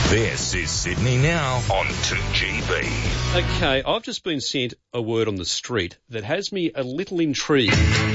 This is Sydney Now on 2GB. Okay, I've just been sent a word on the street that has me a little intrigued.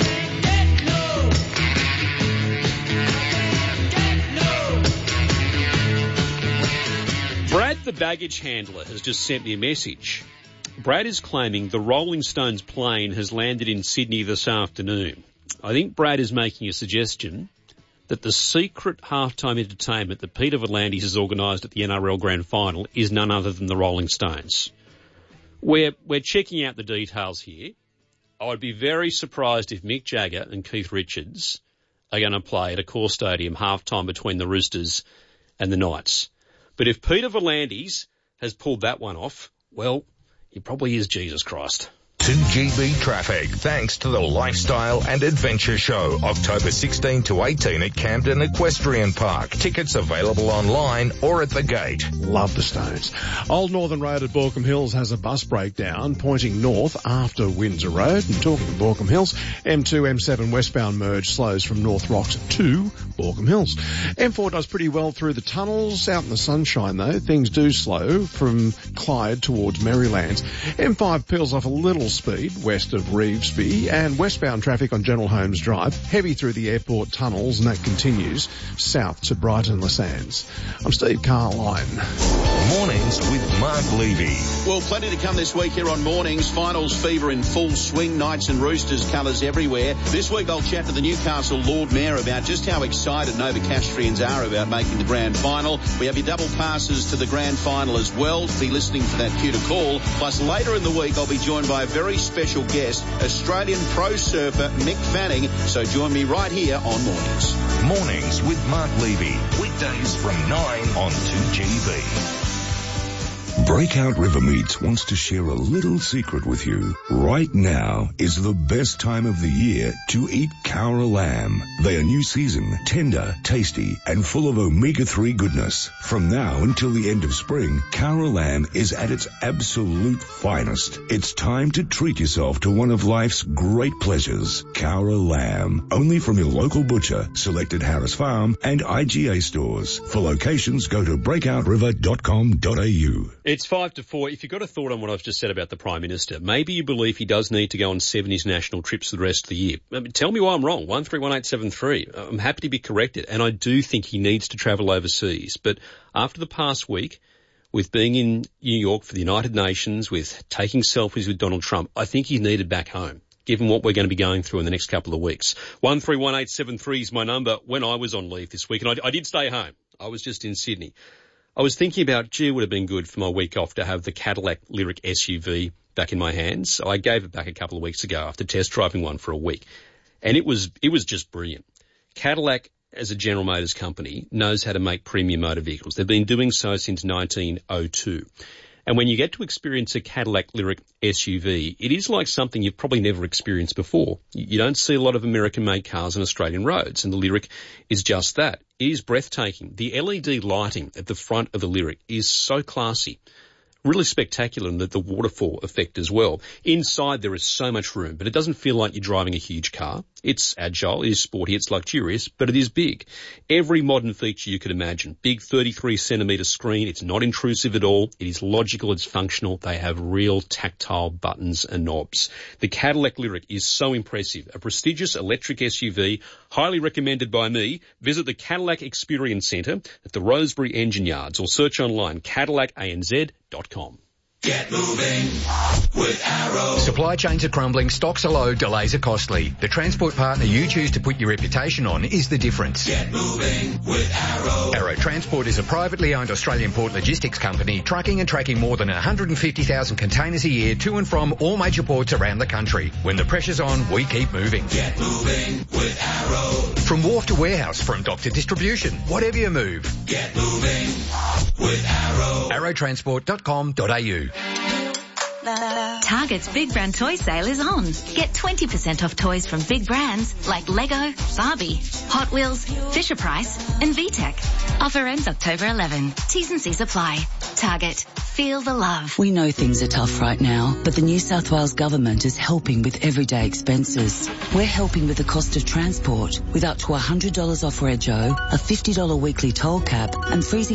Brad, the baggage handler, has just sent me a message. Brad is claiming the Rolling Stones plane has landed in Sydney this afternoon. I think Brad is making a suggestion that the secret halftime entertainment that Peter V'landys has organised at the NRL Grand Final is none other than the Rolling Stones. We're checking out the details here. I would be very surprised if Mick Jagger and Keith Richards are going to play at Accor Stadium halftime between the Roosters and the Knights. But if Peter V'landys has pulled that one off, well, he probably is Jesus Christ. 2GB traffic, thanks to the Lifestyle and Adventure Show, October 16 to 18 at Camden Equestrian Park. Tickets available online or at the gate. Love the Stones. Old Northern Road at Borkham Hills has a bus breakdown pointing north after Windsor Road. And talking to Borkham Hills, M2, M7 westbound merge slows from North Rocks to Borkham Hills. M4 does pretty well through the tunnels. Out in the sunshine, though, things do slow from Clyde towards Merrylands. M5 peels off a little speed west of Revesby, and westbound traffic on General Holmes Drive heavy through the airport tunnels, and that continues south to Brighton Le Sands. I'm Steve Carline. Mornings with Mark Levy. Well, plenty to come this week here on Mornings. Finals fever in full swing. Knights and Roosters colours everywhere. This week I'll chat to the Newcastle Lord Mayor about just how excited Novocastrians are about making the grand final. We have your double passes to the grand final as well. Be listening for that cue to call. Plus later in the week I'll be joined by a very special guest, Australian pro surfer Mick Fanning. So join me right here on Mornings. Mornings with Mark Levy. Weekdays from 9 on 2GB. Breakout River Meats wants to share a little secret with you. Right now is the best time of the year to eat Cowra lamb. They are new season, tender, tasty, and full of omega-3 goodness. From now until the end of spring, Cowra lamb is at its absolute finest. It's time to treat yourself to one of life's great pleasures. Cowra lamb. Only from your local butcher, selected Harris Farm, and IGA stores. For locations, go to breakoutriver.com.au. It's 5 to 4. If you've got a thought on what I've just said about the Prime Minister, maybe you believe he does need to go on 7 international trips for the rest of the year. Tell me why I'm wrong. 131873. I'm happy to be corrected, and I do think he needs to travel overseas. But after the past week, with being in New York for the United Nations, with taking selfies with Donald Trump, I think he's needed back home, given what we're going to be going through in the next couple of weeks. 131873 is my number when I was on leave this week, and I did stay home. I was just in Sydney. I was thinking about, gee, it would have been good for my week off to have the Cadillac Lyric SUV back in my hands. I gave it back a couple of weeks ago after test driving one for a week. And it was just brilliant. Cadillac, as a General Motors company, knows how to make premium motor vehicles. They've been doing so since 1902. And when you get to experience a Cadillac Lyric SUV, it is like something you've probably never experienced before. You don't see a lot of American-made cars on Australian roads, and the Lyric is just that. It is breathtaking. The LED lighting at the front of the Lyric is so classy. Really spectacular, and the waterfall effect as well. Inside there is so much room, but it doesn't feel like you're driving a huge car. It's agile, it is sporty, it's luxurious, but it is big. Every modern feature you could imagine. Big 33-centimetre screen. It's not intrusive at all. It is logical. It's functional. They have real tactile buttons and knobs. The Cadillac Lyric is so impressive. A prestigious electric SUV, highly recommended by me. Visit the Cadillac Experience Centre at the Rosebery Engine Yards or search online CadillacANZ.com. Get moving with Arrow. Supply chains are crumbling, stocks are low, delays are costly. The transport partner you choose to put your reputation on is the difference. Get moving with Arrow. Arrow Transport is a privately owned Australian port logistics company trucking and tracking more than 150,000 containers a year to and from all major ports around the country. When the pressure's on, we keep moving. Get moving with Arrow. From wharf to warehouse, from dock to distribution, whatever you move. Get moving with Arrow. arrowtransport.com.au. Target's Big Brand Toy Sale is on. Get 20% off toys from big brands like Lego, Barbie, Hot Wheels, Fisher-Price and VTech. Offer ends October 11. T's and C's apply. Target. Feel the love. We know things are tough right now, but the New South Wales Government is helping with everyday expenses. We're helping with the cost of transport with up to $100 off Rego, a $50 weekly toll cap and freezing